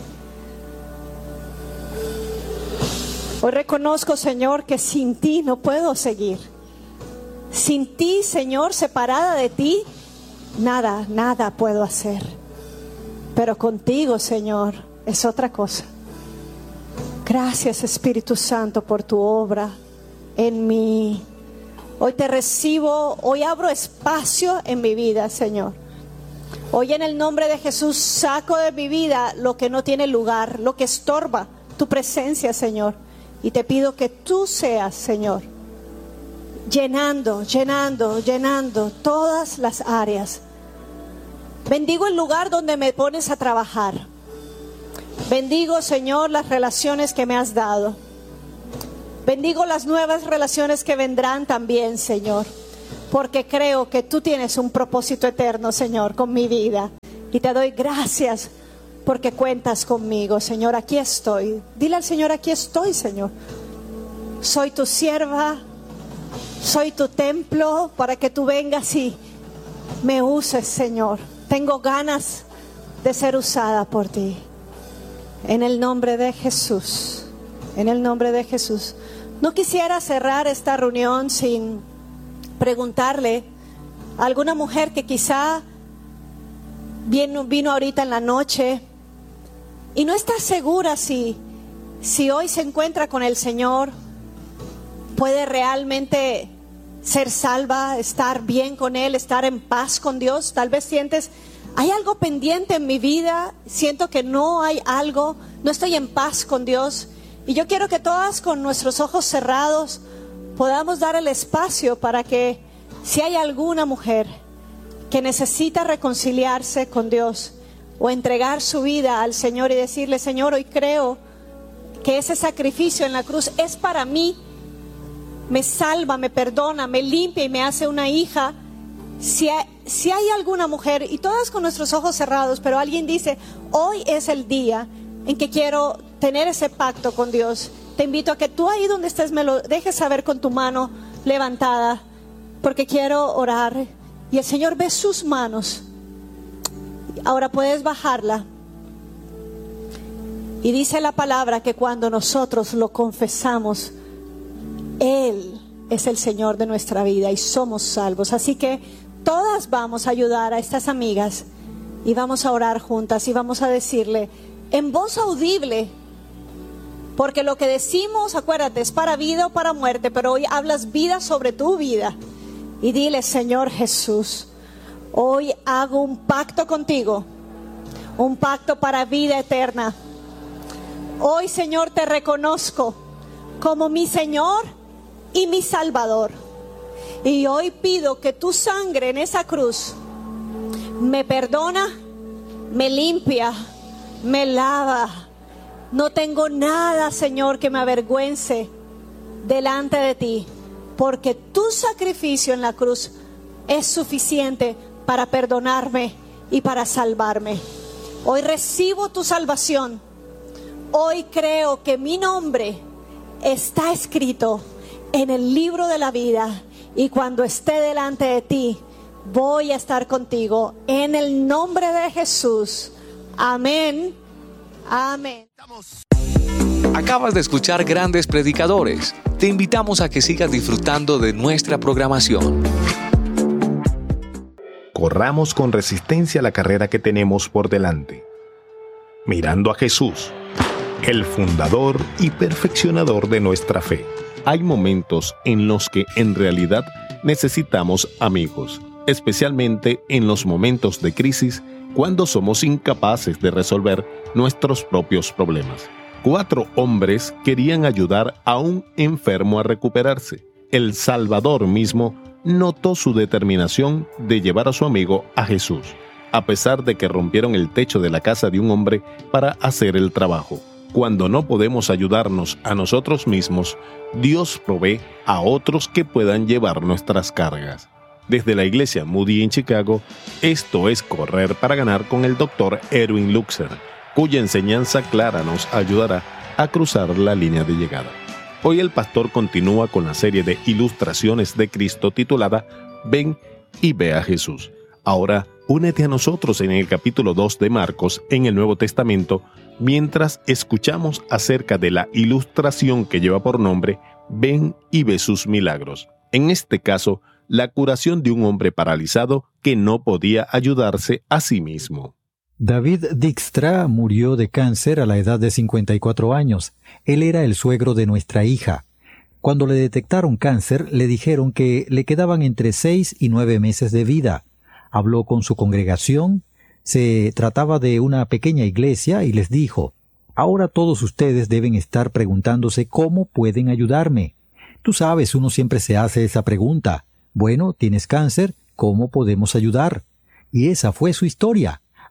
Hoy reconozco, Señor, que sin ti no puedo seguir. Sin ti, Señor, separada de ti, nada puedo hacer. Pero contigo, Señor, es otra cosa. Gracias, Espíritu Santo, por tu obra en mí. Hoy te recibo, hoy abro espacio en mi vida, Señor. Hoy en el nombre de Jesús saco de mi vida lo que no tiene lugar, lo que estorba tu presencia, Señor. Y te pido que tú seas, Señor, llenando todas las áreas. Bendigo el lugar donde me pones a trabajar. Bendigo, Señor, las relaciones que me has dado. Bendigo las nuevas relaciones que vendrán también, Señor, porque creo que tú tienes un propósito eterno, Señor, con mi vida. Y te doy gracias porque cuentas conmigo, Señor. Aquí estoy. Dile al Señor, aquí estoy, Señor. Soy tu sierva, soy tu templo para que tú vengas y me uses, Señor. Tengo ganas de ser usada por ti. En el nombre de Jesús. En el nombre de Jesús. No quisiera cerrar esta reunión sin preguntarle a alguna mujer que quizá vino ahorita en la noche y no está segura si hoy se encuentra con el Señor, puede realmente ser salva, estar bien con Él, estar en paz con Dios. Tal vez sientes, hay algo pendiente en mi vida, siento que no hay algo, no estoy en paz con Dios. Y yo quiero que todas con nuestros ojos cerrados podamos dar el espacio para que si hay alguna mujer que necesita reconciliarse con Dios o entregar su vida al Señor y decirle, Señor, hoy creo que ese sacrificio en la cruz es para mí, me salva, me perdona, me limpia y me hace una hija. Si hay alguna mujer, y todas con nuestros ojos cerrados, pero alguien dice, hoy es el día en que quiero tener ese pacto con Dios, te invito a que tú ahí donde estés me lo dejes saber con tu mano levantada, porque quiero orar. Y el Señor ve sus manos. Ahora puedes bajarla. Y dice la palabra que cuando nosotros lo confesamos, Él es el Señor de nuestra vida y somos salvos. Así que todas vamos a ayudar a estas amigas y vamos a orar juntas y vamos a decirle en voz audible, porque lo que decimos, acuérdate, es para vida o para muerte, pero hoy hablas vida sobre tu vida. Y dile, Señor Jesús, hoy hago un pacto contigo, un pacto para vida eterna. Hoy, Señor, te reconozco como mi Señor y mi Salvador. Y hoy pido que tu sangre en esa cruz me perdona, me limpia, me lava. No tengo nada, Señor, que me avergüence delante de ti, porque tu sacrificio en la cruz es suficiente para perdonarme y para salvarme. Hoy recibo tu salvación. Hoy creo que mi nombre está escrito en el libro de la vida y cuando esté delante de ti voy a estar contigo en el nombre de Jesús. Amén. Amén. Acabas de escuchar Grandes Predicadores. Te invitamos a que sigas disfrutando de nuestra programación. Corramos con resistencia la carrera que tenemos por delante, mirando a Jesús, el fundador y perfeccionador de nuestra fe. Hay momentos en los que en realidad necesitamos amigos, especialmente en los momentos de crisis, cuando somos incapaces de resolver nuestros propios problemas. 4 hombres querían ayudar a un enfermo a recuperarse. El Salvador mismo notó su determinación de llevar a su amigo a Jesús, a pesar de que rompieron el techo de la casa de un hombre para hacer el trabajo. Cuando no podemos ayudarnos a nosotros mismos, Dios provee a otros que puedan llevar nuestras cargas. Desde la iglesia Moody en Chicago, esto es Correr para Ganar con el Dr. Erwin Luxer, cuya enseñanza clara nos ayudará a cruzar la línea de llegada. Hoy el pastor continúa con la serie de ilustraciones de Cristo titulada Ven y ve a Jesús. Ahora, únete a nosotros en el capítulo 2 de Marcos en el Nuevo Testamento, mientras escuchamos acerca de la ilustración que lleva por nombre Ven y ve sus milagros. En este caso, la curación de un hombre paralizado que no podía ayudarse a sí mismo. David Dijkstra murió de cáncer a la edad de 54 años. Él era el suegro de nuestra hija. Cuando le detectaron cáncer, le dijeron que le quedaban entre 6 y 9 meses de vida. Habló con su congregación. Se trataba de una pequeña iglesia y les dijo: «Ahora todos ustedes deben estar preguntándose cómo pueden ayudarme. Tú sabes, uno siempre se hace esa pregunta. Bueno, tienes cáncer, ¿cómo podemos ayudar?». Y esa fue su historia.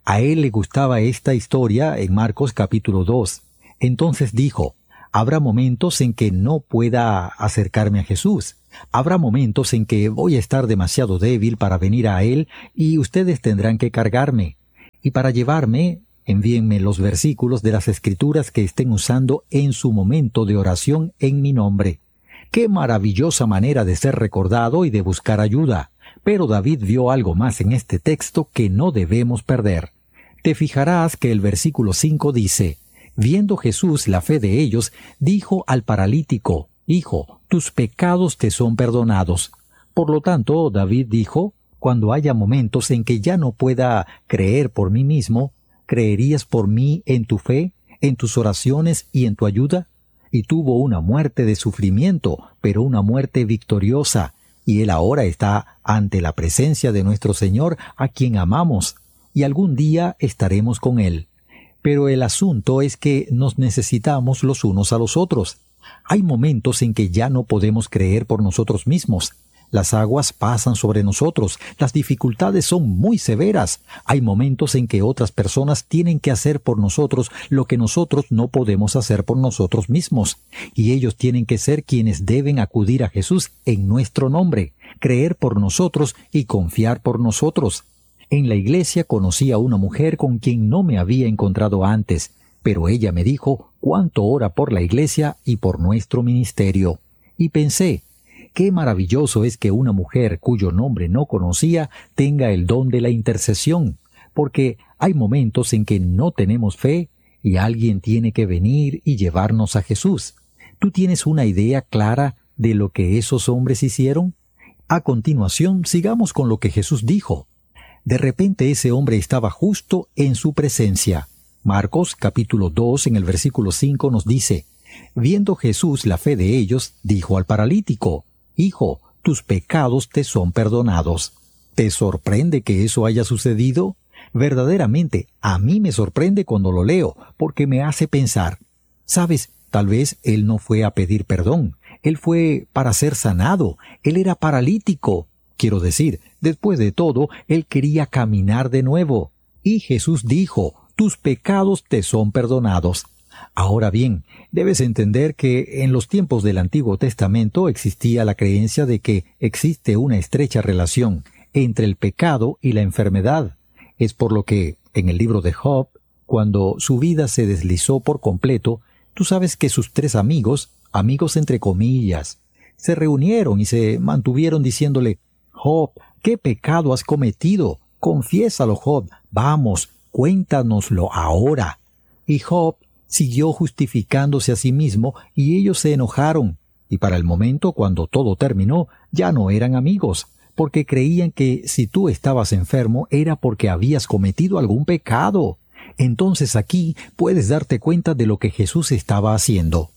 A él le gustaba esta historia en Marcos capítulo 2. Entonces dijo, habrá momentos en que no pueda acercarme a Jesús. Habrá momentos en que voy a estar demasiado débil para venir a Él y ustedes tendrán que cargarme. Y para llevarme, envíenme los versículos de las Escrituras que estén usando en su momento de oración en mi nombre. ¡Qué maravillosa manera de ser recordado y de buscar ayuda! Pero David vio algo más en este texto que no debemos perder. Te fijarás que el versículo 5 dice, viendo Jesús la fe de ellos, dijo al paralítico, Hijo, tus pecados te son perdonados. Por lo tanto, David dijo, cuando haya momentos en que ya no pueda creer por mí mismo, ¿creerías por mí en tu fe, en tus oraciones y en tu ayuda? Y tuvo una muerte de sufrimiento, pero una muerte victoriosa, y él ahora está ante la presencia de nuestro Señor, a quien amamos, y algún día estaremos con Él. Pero el asunto es que nos necesitamos los unos a los otros. Hay momentos en que ya no podemos creer por nosotros mismos. Las aguas pasan sobre nosotros, las dificultades son muy severas. Hay momentos en que otras personas tienen que hacer por nosotros lo que nosotros no podemos hacer por nosotros mismos. Y ellos tienen que ser quienes deben acudir a Jesús en nuestro nombre, creer por nosotros y confiar por nosotros. En la iglesia conocí a una mujer con quien no me había encontrado antes, pero ella me dijo cuánto ora por la iglesia y por nuestro ministerio. Y pensé, qué maravilloso es que una mujer cuyo nombre no conocía tenga el don de la intercesión, porque hay momentos en que no tenemos fe y alguien tiene que venir y llevarnos a Jesús. ¿Tú tienes una idea clara de lo que esos hombres hicieron? A continuación, sigamos con lo que Jesús dijo. De repente ese hombre estaba justo en su presencia. Marcos capítulo 2 en el versículo 5 nos dice, viendo Jesús la fe de ellos, dijo al paralítico, Hijo, tus pecados te son perdonados. ¿Te sorprende que eso haya sucedido? Verdaderamente, a mí me sorprende cuando lo leo, porque me hace pensar, ¿sabes? Tal vez él no fue a pedir perdón, él fue para ser sanado, él era paralítico. Quiero decir, después de todo, él quería caminar de nuevo. Y Jesús dijo, tus pecados te son perdonados. Ahora bien, debes entender que en los tiempos del Antiguo Testamento existía la creencia de que existe una estrecha relación entre el pecado y la enfermedad. Es por lo que, en el libro de Job, cuando su vida se deslizó por completo, tú sabes que sus 3 amigos entre comillas, se reunieron y se mantuvieron diciéndole, Job, ¿qué pecado has cometido? Confiésalo, Job. Vamos, cuéntanoslo ahora. Y Job siguió justificándose a sí mismo y ellos se enojaron. Y para el momento, cuando todo terminó, ya no eran amigos, porque creían que si tú estabas enfermo era porque habías cometido algún pecado. Entonces aquí puedes darte cuenta de lo que Jesús estaba haciendo.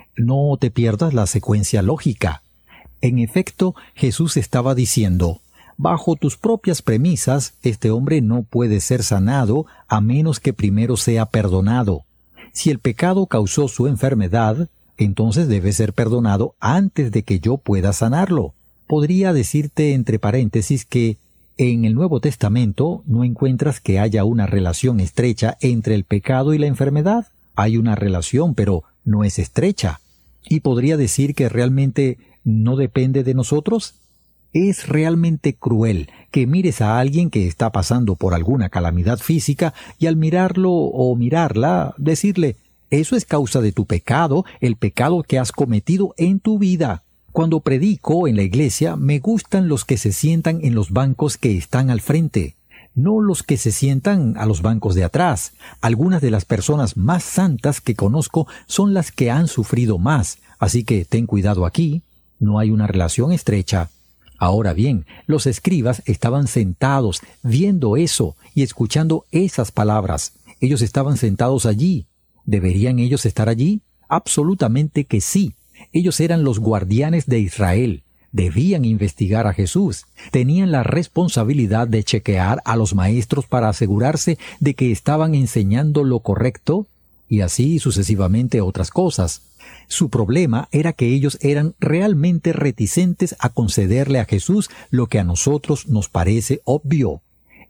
No te pierdas la secuencia lógica. En efecto, Jesús estaba diciendo, bajo tus propias premisas, este hombre no puede ser sanado a menos que primero sea perdonado. Si el pecado causó su enfermedad, entonces debe ser perdonado antes de que yo pueda sanarlo. Podría decirte entre paréntesis que en el Nuevo Testamento no encuentras que haya una relación estrecha entre el pecado y la enfermedad. Hay una relación, pero no es estrecha. Y podría decir que realmente no depende de nosotros. Es realmente cruel que mires a alguien que está pasando por alguna calamidad física y al mirarlo o mirarla, decirle, eso es causa de tu pecado, el pecado que has cometido en tu vida. Cuando predico en la iglesia, me gustan los que se sientan en los bancos que están al frente, no los que se sientan a los bancos de atrás. Algunas de las personas más santas que conozco son las que han sufrido más, así que ten cuidado aquí. No hay una relación estrecha. Ahora bien, los escribas estaban sentados, viendo eso y escuchando esas palabras. Ellos estaban sentados allí. ¿Deberían ellos estar allí? Absolutamente que sí. Ellos eran los guardianes de Israel. Debían investigar a Jesús. Tenían la responsabilidad de chequear a los maestros para asegurarse de que estaban enseñando lo correcto, y así sucesivamente otras cosas. Su problema era que ellos eran realmente reticentes a concederle a Jesús lo que a nosotros nos parece obvio.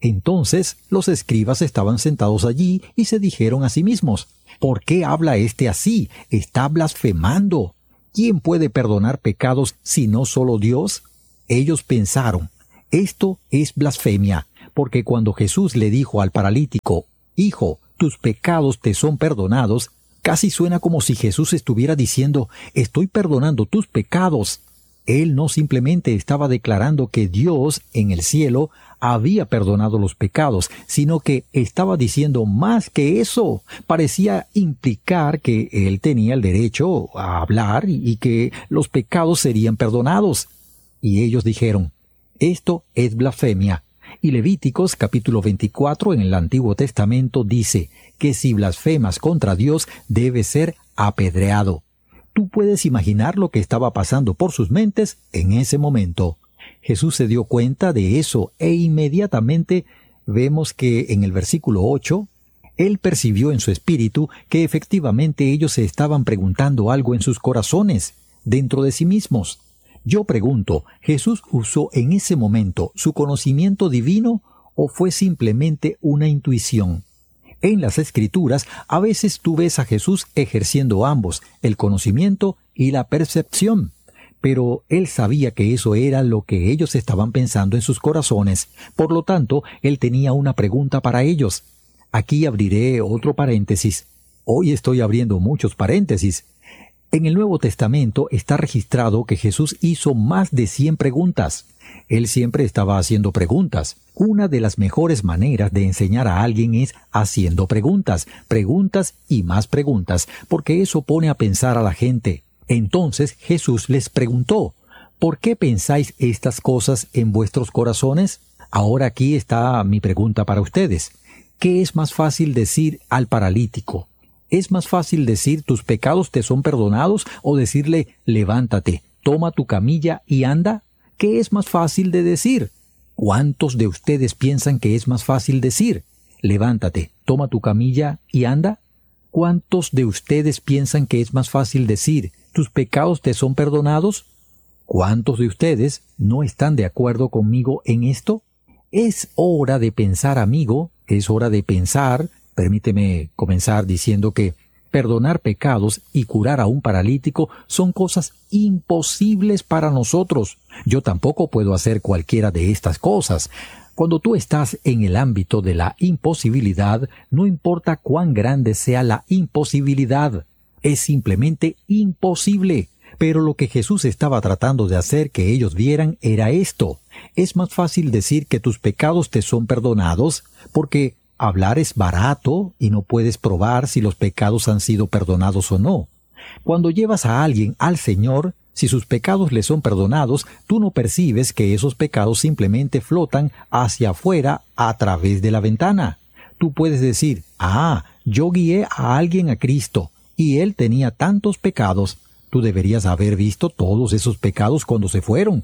Entonces los escribas estaban sentados allí y se dijeron a sí mismos: ¿por qué habla éste así? Está blasfemando. ¿Quién puede perdonar pecados sino solo Dios? Ellos pensaron: esto es blasfemia, porque cuando Jesús le dijo al paralítico: Hijo, tus pecados te son perdonados, casi suena como si Jesús estuviera diciendo: estoy perdonando tus pecados. Él no simplemente estaba declarando que Dios en el cielo había perdonado los pecados, sino que estaba diciendo más que eso. Parecía implicar que él tenía el derecho a hablar y que los pecados serían perdonados. Y ellos dijeron: esto es blasfemia. Y Levíticos capítulo 24 en el Antiguo Testamento dice que si blasfemas contra Dios debe ser apedreado. Tú puedes imaginar lo que estaba pasando por sus mentes en ese momento. Jesús se dio cuenta de eso e inmediatamente vemos que en el versículo 8, Él percibió en su espíritu que efectivamente ellos se estaban preguntando algo en sus corazones, dentro de sí mismos. Yo pregunto, ¿Jesús usó en ese momento su conocimiento divino o fue simplemente una intuición? En las Escrituras, a veces tú ves a Jesús ejerciendo ambos, el conocimiento y la percepción. Pero Él sabía que eso era lo que ellos estaban pensando en sus corazones. Por lo tanto, Él tenía una pregunta para ellos. Aquí abriré otro paréntesis. Hoy estoy abriendo muchos paréntesis. En el Nuevo Testamento está registrado que Jesús hizo más de 100 preguntas. Él siempre estaba haciendo preguntas. Una de las mejores maneras de enseñar a alguien es haciendo preguntas, preguntas y más preguntas, porque eso pone a pensar a la gente. Entonces Jesús les preguntó: ¿por qué pensáis estas cosas en vuestros corazones? Ahora aquí está mi pregunta para ustedes. ¿Qué es más fácil decir al paralítico? ¿Es más fácil decir tus pecados te son perdonados o decirle levántate, toma tu camilla y anda? ¿Qué es más fácil de decir? ¿Cuántos de ustedes piensan que es más fácil decir levántate, toma tu camilla y anda? ¿Cuántos de ustedes piensan que es más fácil decir tus pecados te son perdonados? ¿Cuántos de ustedes no están de acuerdo conmigo en esto? Es hora de pensar, amigo, es hora de pensar. Permíteme comenzar diciendo que perdonar pecados y curar a un paralítico son cosas imposibles para nosotros. Yo tampoco puedo hacer cualquiera de estas cosas. Cuando tú estás en el ámbito de la imposibilidad, no importa cuán grande sea la imposibilidad, es simplemente imposible. Pero lo que Jesús estaba tratando de hacer que ellos vieran era esto. Es más fácil decir que tus pecados te son perdonados, porque hablar es barato y no puedes probar si los pecados han sido perdonados o no. Cuando llevas a alguien al Señor, si sus pecados le son perdonados, tú no percibes que esos pecados simplemente flotan hacia afuera a través de la ventana. Tú puedes decir: yo guié a alguien a Cristo y él tenía tantos pecados. Tú deberías haber visto todos esos pecados cuando se fueron.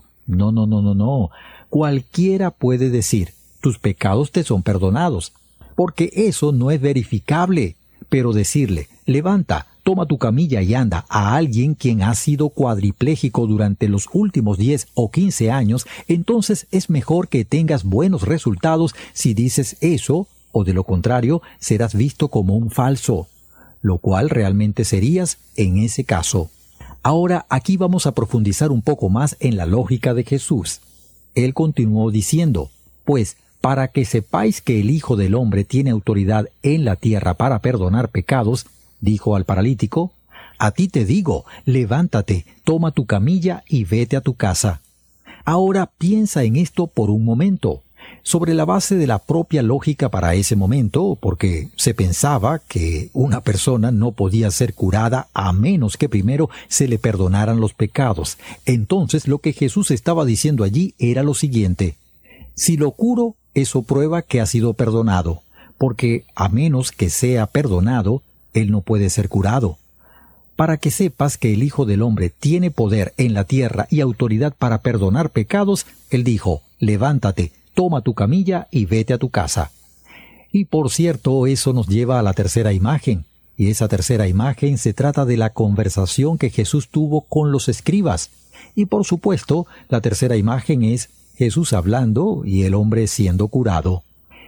No. Cualquiera puede decir: tus pecados te son perdonados, porque eso no es verificable. Pero decirle: levanta, toma tu camilla y anda, a alguien quien ha sido cuadripléjico durante los últimos 10 o 15 años, entonces es mejor que tengas buenos resultados si dices eso, o de lo contrario, serás visto como un falso, lo cual realmente serías en ese caso. Ahora, aquí vamos a profundizar un poco más en la lógica de Jesús. Él continuó diciendo: pues, para que sepáis que el Hijo del Hombre tiene autoridad en la tierra para perdonar pecados, dijo al paralítico, a ti te digo, levántate, toma tu camilla y vete a tu casa. Ahora piensa en esto por un momento, sobre la base de la propia lógica para ese momento, porque se pensaba que una persona no podía ser curada a menos que primero se le perdonaran los pecados. Entonces lo que Jesús estaba diciendo allí era lo siguiente: si lo curo, eso prueba que ha sido perdonado, porque a menos que sea perdonado, él no puede ser curado. Para que sepas que el Hijo del Hombre tiene poder en la tierra y autoridad para perdonar pecados, él dijo: levántate, toma tu camilla y vete a tu casa. Y por cierto, eso nos lleva a la tercera imagen, y esa tercera imagen se trata de la conversación que Jesús tuvo con los escribas. Y por supuesto, la tercera imagen es Jesús hablando y el hombre siendo curado.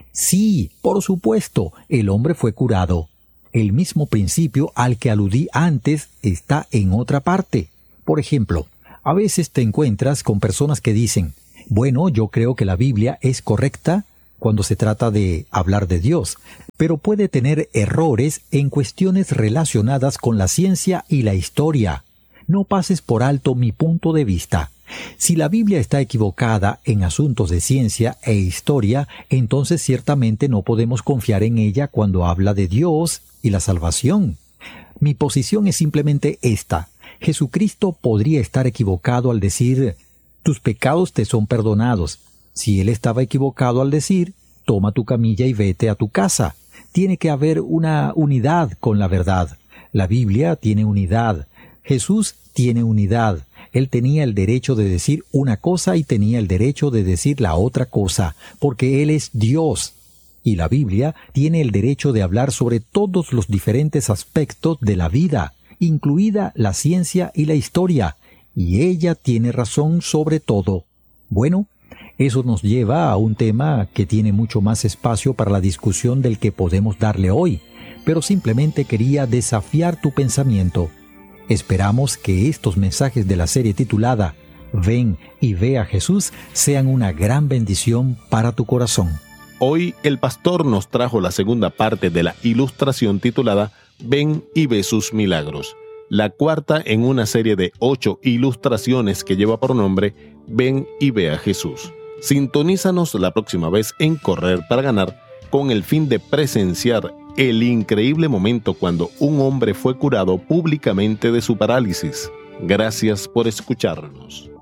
Sí, por supuesto, el hombre fue curado. El mismo principio al que aludí antes está en otra parte. Por ejemplo, a veces te encuentras con personas que dicen, bueno, yo creo que la Biblia es correcta cuando se trata de hablar de Dios, pero puede tener errores en cuestiones relacionadas con la ciencia y la historia. No pases por alto mi punto de vista. Si la Biblia está equivocada en asuntos de ciencia e historia, entonces ciertamente no podemos confiar en ella cuando habla de Dios y la salvación. Mi posición es simplemente esta. Jesucristo podría estar equivocado al decir, tus pecados te son perdonados. Si él estaba equivocado al decir, toma tu camilla y vete a tu casa. Tiene que haber una unidad con la verdad. La Biblia tiene unidad. Jesús tiene unidad. Él tenía el derecho de decir una cosa y tenía el derecho de decir la otra cosa, porque Él es Dios. Y la Biblia tiene el derecho de hablar sobre todos los diferentes aspectos de la vida, incluida la ciencia y la historia, y ella tiene razón sobre todo. Bueno, eso nos lleva a un tema que tiene mucho más espacio para la discusión del que podemos darle hoy, pero simplemente quería desafiar tu pensamiento. Esperamos que estos mensajes de la serie titulada Ven y ve a Jesús sean una gran bendición para tu corazón. Hoy el pastor nos trajo la segunda parte de la ilustración titulada Ven y ve sus milagros, la cuarta en una serie de 8 ilustraciones que lleva por nombre Ven y ve a Jesús. Sintonízanos la próxima vez en Correr para Ganar con el fin de presenciar el increíble momento cuando un hombre fue curado públicamente de su parálisis. Gracias por escucharnos.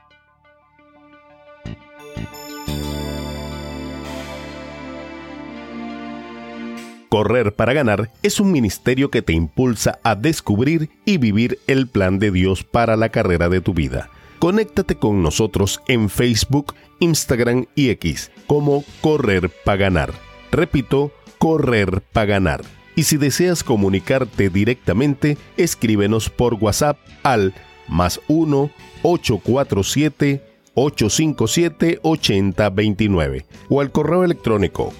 Correr para Ganar es un ministerio que te impulsa a descubrir y vivir el plan de Dios para la carrera de tu vida. Conéctate con nosotros en Facebook, Instagram y X como Correr para Ganar. Repito, Correr para Ganar. Y si deseas comunicarte directamente, escríbenos por WhatsApp al +1 847 857 8029 o al correo electrónico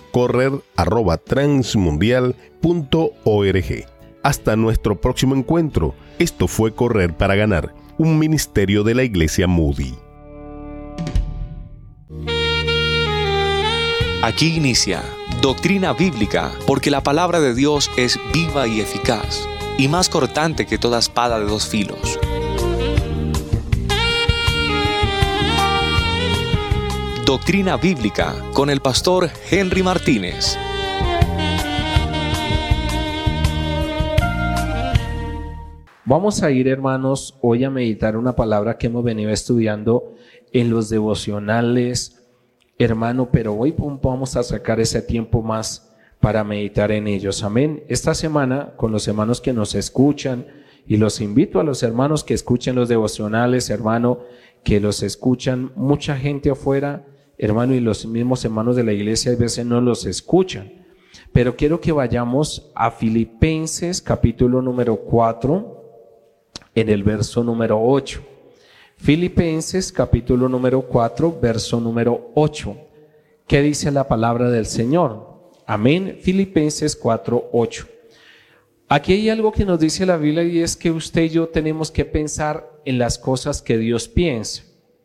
correr@transmundial.org. Hasta nuestro próximo encuentro. Esto fue Correr para Ganar, un ministerio de la Iglesia Moody. Aquí inicia Doctrina Bíblica, porque la palabra de Dios es viva y eficaz, y más cortante que toda espada de 2 filos. Doctrina Bíblica con el pastor Henry Martínez. Vamos a ir, hermanos, hoy a meditar una palabra que hemos venido estudiando en los devocionales, hermano, pero hoy vamos a sacar ese tiempo más para meditar en ellos. Amén. Esta semana, con los hermanos que nos escuchan, y los invito a los hermanos que escuchen los devocionales, hermano, que los escuchan mucha gente afuera, hermano, y los mismos hermanos de la iglesia a veces no los escuchan. Pero quiero que vayamos a Filipenses capítulo número 4, en el verso número 8. Filipenses capítulo número 4, verso número 8. ¿Qué dice la palabra del Señor? Amén. Filipenses 4, 8. Aquí hay algo que nos dice la Biblia, y es que usted y yo tenemos que pensar en las cosas que Dios piensa.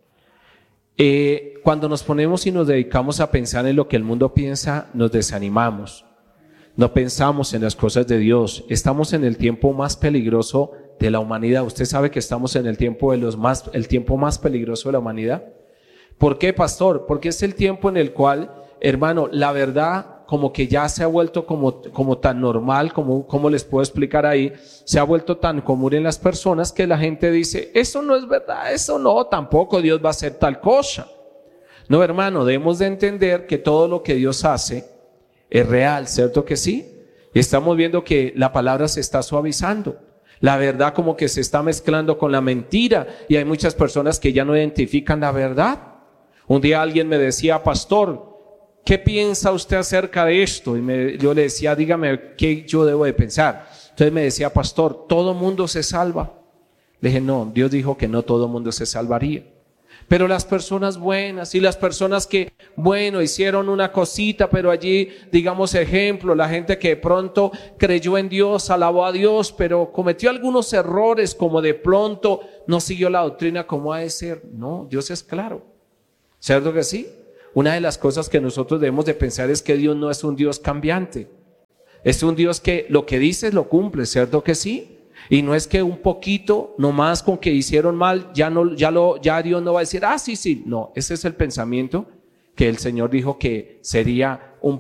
Cuando nos ponemos y nos dedicamos a pensar en lo que el mundo piensa, nos desanimamos. No pensamos en las cosas de Dios. Estamos en el tiempo más peligroso de la humanidad. Usted sabe que estamos en el tiempo el tiempo más peligroso de la humanidad. ¿Por qué, pastor? Porque es el tiempo en el cual, hermano, la verdad como que ya se ha vuelto como tan normal, como les puedo explicar ahí, se ha vuelto tan común en las personas que la gente dice, eso no es verdad, eso no, tampoco Dios va a hacer tal cosa. No, hermano, debemos de entender que todo lo que Dios hace es real, ¿cierto que sí? Y estamos viendo que la palabra se está suavizando. La verdad como que se está mezclando con la mentira, y hay muchas personas que ya no identifican la verdad. Un día alguien me decía, pastor, ¿qué piensa usted acerca de esto? Y yo le decía, dígame qué yo debo de pensar. Entonces me decía, pastor, ¿todo mundo se salva? Le dije, no, Dios dijo que no todo mundo se salvaría. Pero las personas buenas y las personas que, bueno, hicieron una cosita, pero allí, digamos, ejemplo, la gente que de pronto creyó en Dios, alabó a Dios, pero cometió algunos errores, como de pronto no siguió la doctrina como ha de ser. No, Dios es claro. ¿Cierto que sí? Una de las cosas que nosotros debemos de pensar es que Dios no es un Dios cambiante. Es un Dios que lo que dice lo cumple, ¿cierto que sí? Y no es que un poquito, nomás con que hicieron mal, ya Dios no va a decir, sí. No, ese es el pensamiento que el Señor dijo que sería un